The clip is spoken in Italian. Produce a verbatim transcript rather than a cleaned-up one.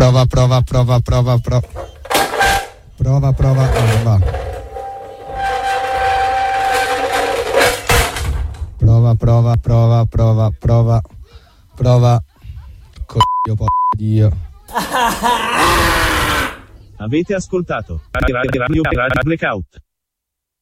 Prova, prova, prova, prova, prova. Prova, prova, prova. Prova, prova, prova, prova, prova. Prova. Coglio, po' Dio. Avete ascoltato Radio Blackout.